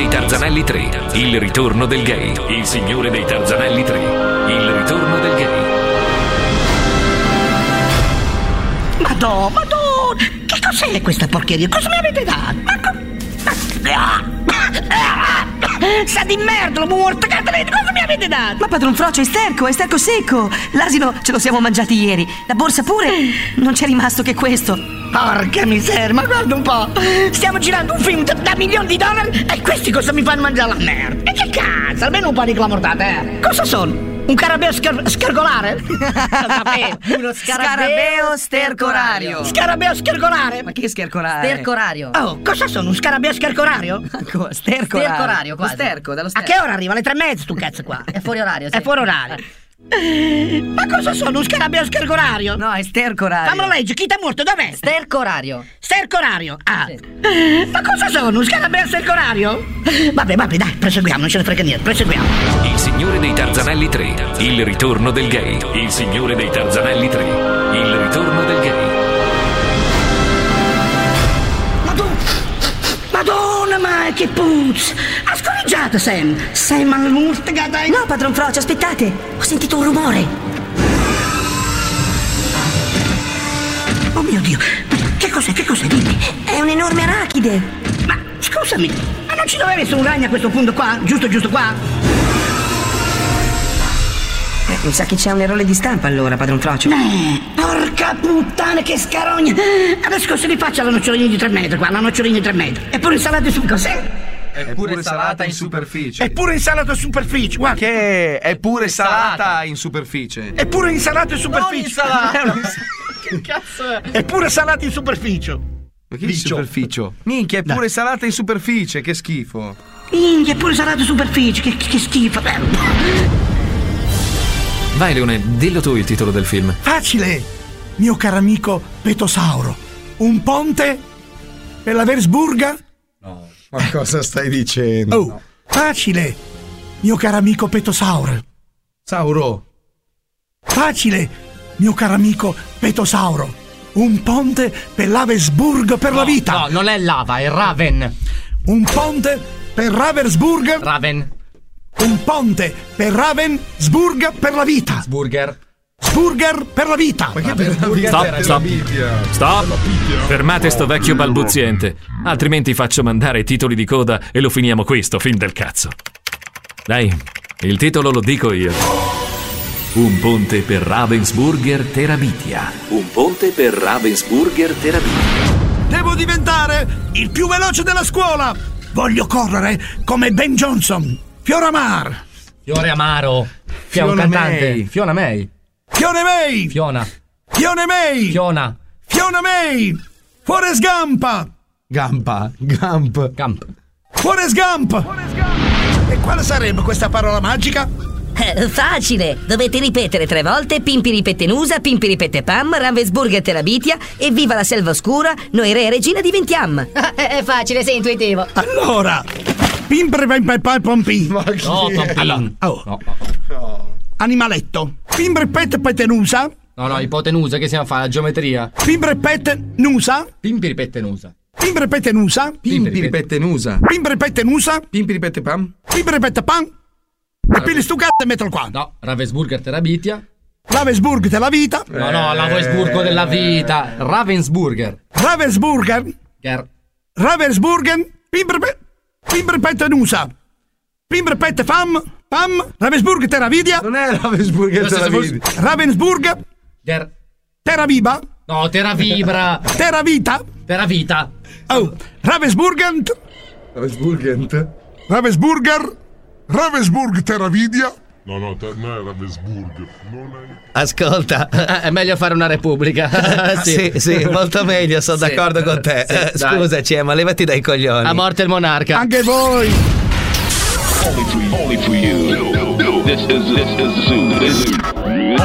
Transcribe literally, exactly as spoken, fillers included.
dei Tarzanelli tre, il ritorno del gay. Il Signore dei Tarzanelli tre, il ritorno del gay. Madonna, madonna, che cos'è questa porcheria? Cosa mi avete dato? Ma co- Sa di merda, morto, cosa mi avete dato? Ma padron Frocio, è sterco, è sterco secco. L'asino ce lo siamo mangiati ieri. La borsa pure. Non c'è rimasto che questo. Porca miseria, ma guarda un po'. Stiamo girando un film da, da milioni di dollari e questi cosa mi fanno mangiare la merda? E che cazzo, almeno un po' di clamortate, eh? Cosa sono? Un carabeo scar- scargolare? Uno scarabeo stercorario. Scarabeo scargolare? Ma che schercorare? Stercorario. Oh, cosa sono? Un scarabeo scarcorario? Stercorario. Stercorario, quasi. Lo sterco, dallo A sterco. che ora arriva? Alle tre e mezza, tu cazzo qua. È fuori orario, sì. È fuori orario. Ma cosa sono? Un scarabeo scargorario? No, è stercorario. Fammelo leggere, chi t'ha morto? Dov'è? Stercorario. Stercorario. Ah. Sì. Ma cosa sono? Un scarabeo stercorario? Vabbè, vabbè, dai, proseguiamo, non ce ne frega niente, proseguiamo. Il Signore dei Tarzanelli tre, il ritorno del gay. Il Signore dei Tarzanelli tre, il ritorno del gay. Madonna, Madonna, ma che puzza! Ha scorreggiato, Sam! Sam, ma l'urtiga, dai! No, padron Frocio, aspettate. Ho sentito un rumore. Oh mio Dio! Che cos'è, che cos'è? Dimmi! È un'enorme arachide. Ma, scusami, ma non ci doveva essere un ragno a questo punto qua? Giusto, giusto qua? Eh, mi sa che c'è un errore di stampa allora, padron Frocio. Eh, porca puttana, che scarogna! Adesso cosa li faccio alla nocciolina di tre metri qua? La nocciolina di tre metri. Eppure insalata su... Cos'è? È pure salata in superficie. Eppure insalata in superficie, guarda! Che è pure salata in superficie. Eppure insalata in superficie! insalata. Che cazzo è? Eppure salata in superficie! Ma che superficie? Minchia, è pure salata in superficie, che schifo. Minchia, eppure salata in superficie, che, che schifo! Vai Leone, dillo tu il titolo del film. Facile, mio caro amico Petosauro. Un ponte per la Versburga? No, ma cosa stai dicendo? Oh, facile, mio caro amico Petosauro. Sauro. Facile, mio caro amico Petosauro. Un ponte per l'Avesburg per no, la vita. No, non è lava, è Raven. Un ponte per Ravensburg. Raven. Un ponte per Ravensburg per la vita. Burger. Burger per la vita. Ma che per la vita? Stop, stop, stop. Fermate sto vecchio balbuziente, altrimenti faccio mandare i titoli di coda e lo finiamo qui sto film del cazzo. Dai, il titolo lo dico io. Un ponte per Ravensburger Terabitia. Un ponte per Ravensburger Terabitia. Devo diventare il più veloce della scuola. Voglio correre come Ben Johnson. Fioramar. Fiore Amaro. Che è un Fiona cantante. May. Fiona May. Fione May. Fiona. Fione May. Fiona. Fiona May. Forrest Gump. Gampa. Gump. Camp. Forrest Gump. E quale sarebbe questa parola magica? Eh, facile! Dovete ripetere tre volte Pimpiripettenusa, Pimpiripette-Pam, Ravensburger Terabitia e viva la selva oscura, noi re e regina diventiam! È facile, sei intuitivo. Allora, Pimpre Pempe Pompi. No, Tompin. Oh, No, No. animaletto. Pimbre Pet Petenusa. no, no, ipotenusa che stiamo a fare? La geometria. Pimbre Pet Nusa. Pimpiripettenusa. Pimbre Petenusa. Pimpiripettenusa. Pimbre Petenusa. Pimpiripettepam. Pimbre Pettepan. E pili stu cazzo e mettilo qua. No, Ravensburger Terabitia. Ravensburg della vita. No, no, Ravensburgo della vita. Ravensburger. Ravensburger. Ger. Ravensburgen. Pimbre Pet. Pimbre Petenusa. Pimbre Pette Fam. Pam. Ravensburg Teravidia. Non è Ravensburger Questo della se vita. Ravensburg. Ger. Teraviba. No, Teravibra. Teravita. Teravita. Oh, Ravensburgen. Ravensburger. Ravensburger. Ravensburg Teravidia. No, no, te, no è Ravensburg. Non è... Ascolta, è meglio fare una repubblica. Sì, sì, molto meglio, sono Sì. d'accordo con te. Sì, Eh, dai. Scusaci, ma levati dai coglioni. A morte il monarca. Anche voi. Only for you. Only for you. This is this is Zoo.